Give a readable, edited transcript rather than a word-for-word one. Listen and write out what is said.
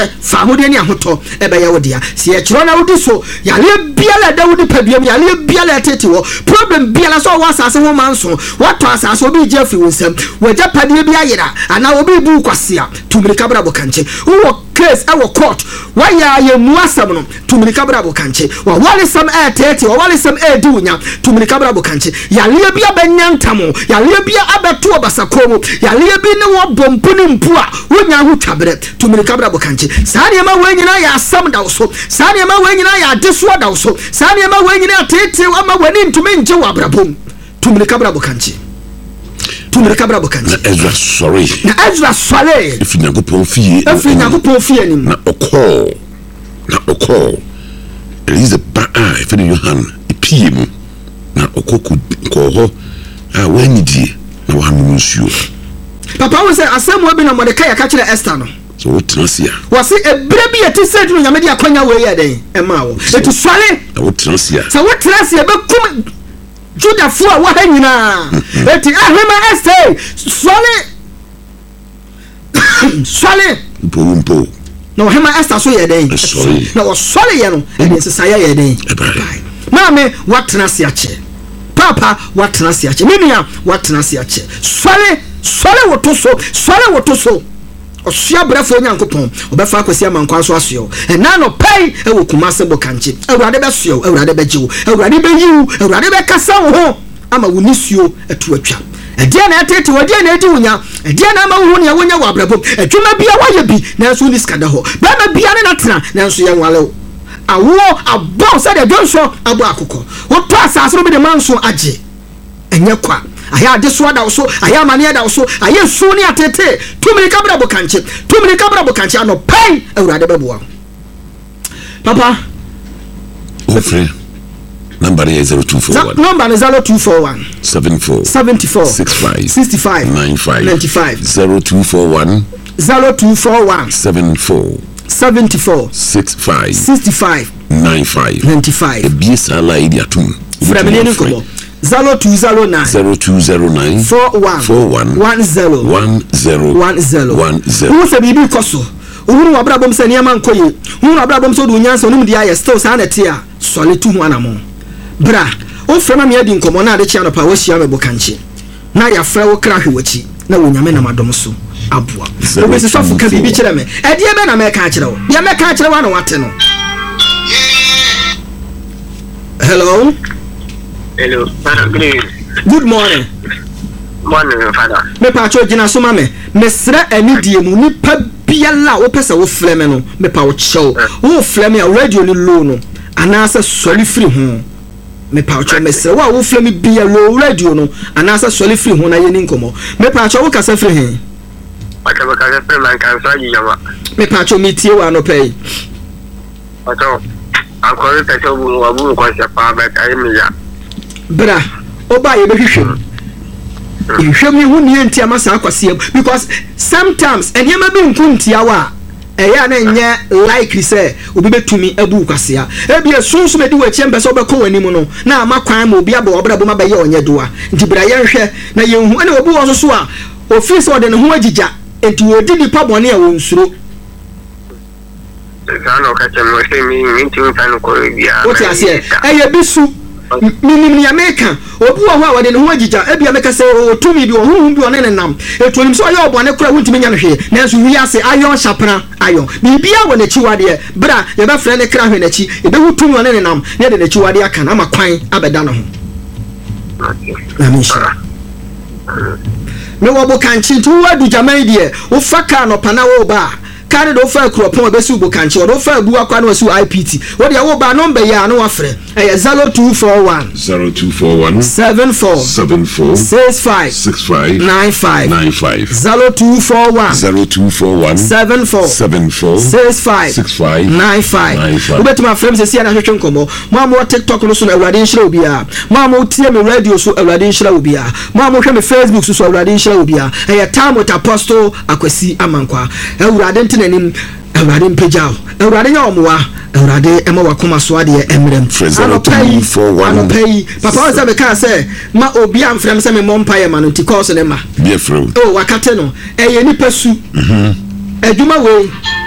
hwe fa hode ne ahoto ebe ya wodia se ye kiro na wodi so yale biala da wodi paduam yale biala tete wo problem biala so wo asase ho manso wato asase obi je afi wonsam waja pade bi ayira ana obi bu kwasea tumirika bra bokanche wo case awo court waya ye muasam no tumirika bra bokanche wa wale sam tete wa wale sam di unya tumirika bra bokanche yale bia banyantamo yale bia abeto basakomo yale bi ne wo bompu ne mpu a wonya ho twabre tumirika bra bokanche saani ma wenyina ya asam da so saani ma wenyina ya deso da so saani ma wenyina tete wa ma wani ntumi nje wa brabom tumirika bra bokanche tumirika bra bokanche na Ezra sorry if Nyankopon fie ni na okọ Elize ba if ni Yohan epie mu na okoku ko ho wanidie na wanu nsuo papa wo say asem obi na Mordekai ya ka kire Esther no so wotrasia wase ebre bi yeti said no nyame dia kwanya we ye den ema wo etu swale wotrasia so wotrasia be kum Juda fu a wa hanyina eti ahema Esther swale mpo na ahema Esther so ye den na wo swale ye no e sesaya ye den mame watrasia che papa watrasia che minia watrasia che swale woto so osua brefo Nyankopon obefa akwasi amankwa so asio ena no pai e wo Kumase bokanche awurade be sio awurade be jiwo awurade be yiwu awurade be kasa wo ho ama wo nisuo etu atwa edia na atete wodi na edi wunya edia na ama wo ne wonya wo abrabom adwuma bia waye bi na so ni skada ho ba ma bia ne natena na so ye nwale awo abo se de donso abo akoko wo to asase no be de manso age enye kwa aya deso da so aya mane da so aya su ni atete tumirika bra bokanche ano pai awurade beboa papa ofre number is 0241 number is 0241 74 65 95 0241 74 65 95 ebisa la idiatum framene komo 0209 41 10 who se bibi koso uhuru wabrabom se niam ankoye uhuru wabrabom so do nyansa onum dia ye still sa na tia sole tu hu anamo bra o frama me adi nkomo na ade chia no pa wo hia me bokanche na ya fra wo kra hwewachi na wonyame na madom so aboa o se so fuka bibi kire me e die be na me ka kire wo ye me ka kire wa na wate no hello Father, good morning. Morning, Father. Me pacho jina so mame. Me sra anidie mu nipa biala wo pese wo fleme no. Me pa wo chew. Wo fleme a radio ni low no. Anasa soli free ho. Me pacho me sra wo fleme bia low radio no. Anasa soli free ho na ye ni nkomo. Me pacho wo kasa free he. Pacho wo kasa free man kan so yama. Me pacho me tie wa no pay. Pacho akore pese wo bu ko se pa ba kai me ya. Bra oba ye behwehwem ihwemi hu nie ntia masa akwase because sometimes enyema bi nkuntia wa eya na nye like say obi betumi abu kwasea ebie sunsu medi wa chembe so obekọ wanimu no na amakwan ma obi aba obrabo ma baye onye doa nti bra ye hwɛ na ye hu ene obi wo so a office ode ne ho agigya enti wodi nipa bone a wonsuro Sano kache mo se mi nti mfano ko bia o ti ase eye bisu minimum ya meka obu wo ho awade ne ho agigya ebia meka se otumi bi ohun bi one ne nam etuonim so ayo obone kura wuntimi nya no hwe nanso wi ase ayo shapra ayo bibia wo na chiwade bra ye ba frɛ ne kra hwe na chi ebe hutumi one ne nam ne de na chiwade aka na makwan abeda no ho amisha me wo bo kanchi tu wadu jamai die wo faka no pana wo ba kare do fa kropon obesu bo kanchi o do fa bu akwa no asu IPT wo de wo ba number ya no afre eh 0241 74 65 95 0241 74 65 95 ubetuma frame se sia na hwehwe nkomo mo am TikTok no so na awrade nhira obia mo am tie me radio so awrade nhira obia mo am hwe me Facebook so awrade nhira obia eh time with Apostle Akwasi Amankwa awrade ntinanim awrade mpejao awrade nya omoa awrade ema wakoma so ade emrem anopai papa wasa be ka say ma obi amfrem se me mompa ye ma no ti course ne ma be frem oh wakate no eye ni pesu adwuma we